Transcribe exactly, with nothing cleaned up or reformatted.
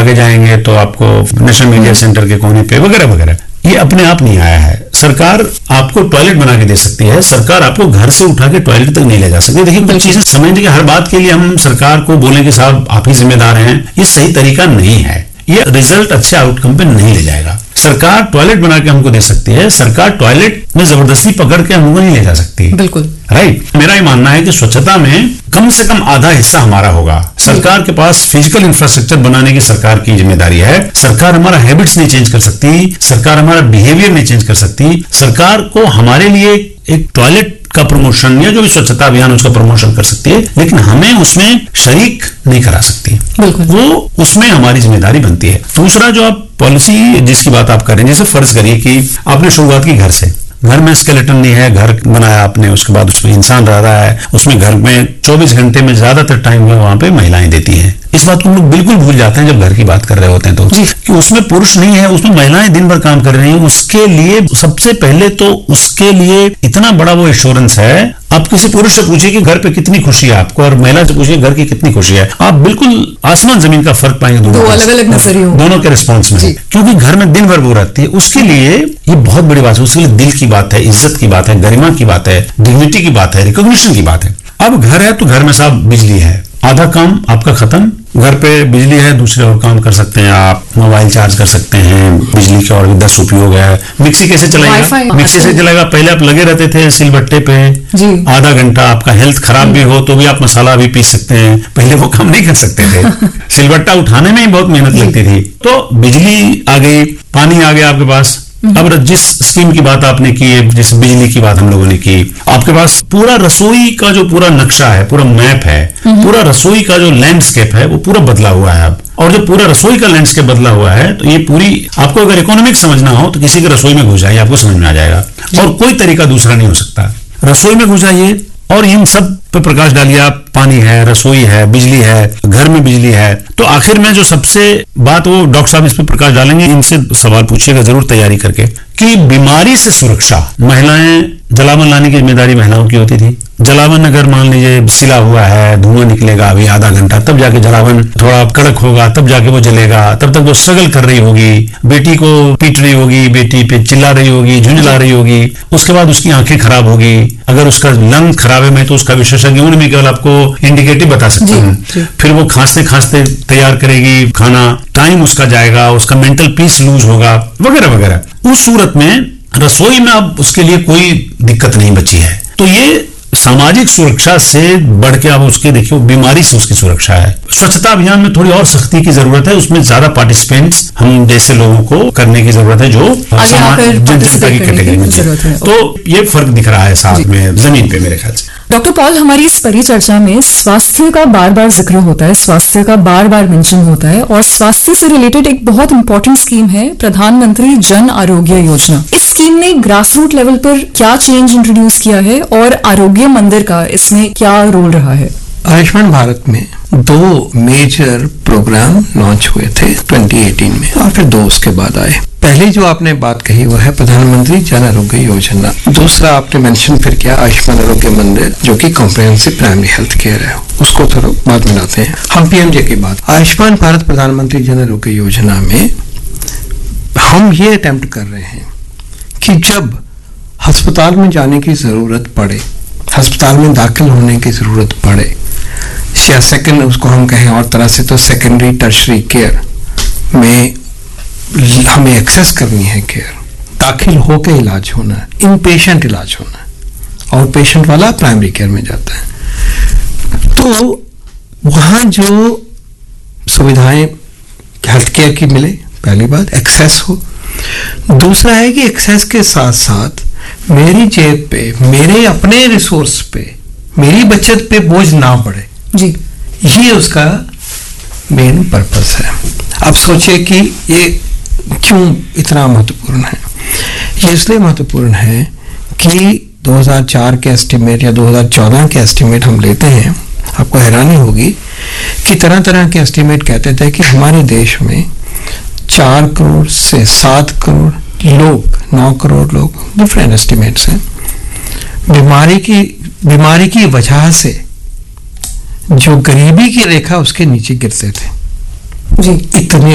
आगे जाएंगे तो आपको नेशनल मीडिया सेंटर के कोने पे वगैरह वगैरह। ये अपने आप नहीं आया है। सरकार आपको टॉयलेट बना के दे सकती है, सरकार आपको घर से उठा के टॉयलेट तक नहीं ले जा सकती। देखिए कुछ चीजें समझने की, हर बात के लिए हम सरकार को बोलें कि साहब आप ही जिम्मेदार हैं, ये सही तरीका नहीं है। ये रिजल्ट अच्छे आउटकम पे नहीं ले जाएगा। सरकार टॉयलेट बना के हमको दे सकती है, सरकार टॉयलेट में जबरदस्ती पकड़ के हमको नहीं ले जा सकती। बिल्कुल राइट। मेरा ये मानना है कि स्वच्छता में कम से कम आधा हिस्सा हमारा होगा। सरकार के पास फिजिकल इंफ्रास्ट्रक्चर बनाने की सरकार की जिम्मेदारी है। सरकार हमारा हैबिट्स नहीं चेंज कर सकती, सरकार हमारा बिहेवियर नहीं चेंज कर सकती। सरकार को हमारे लिए एक टॉयलेट का प्रमोशन या जो भी स्वच्छता अभियान उसका प्रमोशन कर सकती है, लेकिन हमें उसमें शरीक नहीं करा सकती। वो उसमें हमारी जिम्मेदारी बनती है। दूसरा जो आप पॉलिसी जिसकी बात आप कर रहे हैं, जैसे फर्ज करिए कि आपने शुरुआत की घर से, घर में स्केलेटन नहीं है, घर बनाया आपने, उसके बाद उसमें इंसान रह रहा है, उसमें घर में चौबीस घंटे में ज्यादातर टाइम में वहां पे महिलाएं देती हैं। इस बात को हम लोग बिल्कुल भूल जाते हैं जब घर की बात कर रहे होते हैं तो, कि उसमें पुरुष नहीं है, उसमें महिलाएं दिन भर काम कर रही हैं। उसके लिए सबसे पहले तो उसके लिए इतना बड़ा वो एश्योरेंस है। आप किसी पुरुष से पूछिए कि घर पे कितनी खुशी है आपको, और महिला से पूछिए घर की कितनी खुशी है, आप बिल्कुल आसमान जमीन का फर्क पाएंगे दोनों दो अलग अलग नजरिए दोनों के रिस्पॉन्स में। क्योंकि घर में दिन भर वो रहती है, उसके लिए ये बहुत बड़ी बात है। उसके लिए दिल की बात है, इज्जत की बात है, गरिमा की बात है, डिग्निटी की बात है, रिकॉग्निशन की बात है। अब घर है तो घर में साहब बिजली है, आधा काम आपका खत्म। घर पे बिजली है, दूसरे और काम कर सकते हैं आप, मोबाइल चार्ज कर सकते हैं, बिजली के और भी दस उपयोग है। मिक्सी कैसे चलाएगा? मिक्सी से चलाएगा। पहले आप लगे रहते थे सिलबट्टे पे, आधा घंटा आपका हेल्थ खराब भी हो तो भी आप मसाला भी पीस सकते हैं, पहले वो काम नहीं कर सकते थे। सिलबट्टा उठाने में ही बहुत मेहनत लगती थी। तो बिजली आ गई, पानी आ गया आपके पास। अब जिस स्कीम की बात आपने की है, जिस बिजली की बात हम लोगों ने की, आपके पास पूरा रसोई का जो पूरा नक्शा है, पूरा मैप है, पूरा रसोई का जो लैंडस्केप है वो पूरा बदला हुआ है अब। और जब पूरा रसोई का लैंडस्केप बदला हुआ है तो ये पूरी, आपको अगर इकोनॉमिक समझना हो तो किसी के रसोई में घुस जाइए, आपको समझ में आ जाएगा। और कोई तरीका दूसरा नहीं हो सकता। रसोई में घुस जाइए और इन सब पे प्रकाश डालिए आप। पानी है, रसोई है, बिजली है, घर में बिजली है। तो आखिर में जो सबसे बात, वो डॉक्टर साहब इस पे प्रकाश डालेंगे, इनसे सवाल पूछिएगा जरूर तैयारी करके, कि बीमारी से सुरक्षा। महिलाएं, जलावन लाने की जिम्मेदारी महिलाओं की होती थी। जलावन अगर मान लीजिए सिला हुआ है, धुआं निकलेगा अभी आधा घंटा, तब जाके जलावन थोड़ा कड़क होगा, तब जाके वो जलेगा। तब तक वो स्ट्रगल कर रही होगी, बेटी को पीट रही होगी, बेटी पे चिल्ला रही होगी, झुंझला रही होगी। उसके बाद उसकी आंखें खराब होगी, अगर उसका लंग खराब है, मैं तो उसका विशेषज्ञों में केवल आपको इंडिकेटिव बता सकता हूँ। फिर वो खांसते खांसते तैयार करेगी खाना, टाइम उसका जाएगा, उसका मेंटल पीस लूज होगा, वगैरह वगैरह। उस सूरत में रसोई में अब उसके लिए कोई दिक्कत नहीं बची है। तो ये सामाजिक सुरक्षा से बढ़ के अब उसके देखिए बीमारी से उसकी सुरक्षा है। स्वच्छता अभियान में थोड़ी और सख्ती की जरूरत है, उसमें ज्यादा पार्टिसिपेंट्स हम जैसे लोगों को करने की जरूरत है, जो जनता की कैटेगरी में। तो ये फर्क दिख रहा है साथ में जमीन पे मेरे ख्याल से। डॉक्टर पॉल, हमारी इस परिचर्चा में स्वास्थ्य का बार बार जिक्र होता है, स्वास्थ्य का बार बार मेंशन होता है, और स्वास्थ्य से रिलेटेड एक बहुत इंपॉर्टेंट स्कीम है प्रधानमंत्री जन आरोग्य योजना। इस स्कीम ने ग्रास रूट लेवल पर क्या चेंज इंट्रोड्यूस किया है और आरोग्य मंदिर का इसमें क्या रोल रहा है? आयुष्मान भारत में दो मेजर प्रोग्राम लॉन्च हुए थे दो हज़ार अठारह में, और फिर दो उसके बाद आए। पहली जो आपने बात कही वो है प्रधानमंत्री जन आरोग्य योजना। दूसरा आपने मेंशन फिर किया आयुष्मान आरोग्य मंदिर, जो कि कॉम्प्रिहेंसिव प्राइमरी हेल्थ केयर है। उसको थोड़ा बाद में लाते हैं। हम पीएमजे की बात, आयुष्मान भारत प्रधानमंत्री जन आरोग्य योजना में हम ये अटेम्प्ट कर रहे हैं कि जब अस्पताल में जाने की जरूरत पड़े, अस्पताल में दाखिल होने की जरूरत पड़े, या सेकंड उसको हम कहें और तरह से तो सेकेंडरी टर्शरी केयर में हमें एक्सेस करनी है केयर, दाखिल होकर इलाज होना है, इन पेशेंट इलाज होना है, और पेशेंट वाला प्राइमरी केयर में जाता है। तो वहाँ जो सुविधाएं हेल्थ केयर की मिले, पहली बात एक्सेस हो। दूसरा है कि एक्सेस के साथ साथ मेरी जेब पे, मेरे अपने रिसोर्स पे, मेरी बचत पे बोझ ना पड़े जी, ये उसका मेन पर्पस है। अब सोचिए कि ये क्यों इतना महत्वपूर्ण है। ये इसलिए महत्वपूर्ण है कि दो हज़ार चार के एस्टिमेट या दो हज़ार चौदह के एस्टिमेट हम लेते हैं, आपको हैरानी होगी कि तरह तरह के एस्टिमेट कहते थे कि हमारे देश में चार करोड़ से सात करोड़ लोग, नौ करोड़ लोग, डिफरेंट एस्टिमेट्स हैं, बीमारी की बीमारी की वजह से जो गरीबी की रेखा उसके नीचे गिरते थे जी। इतने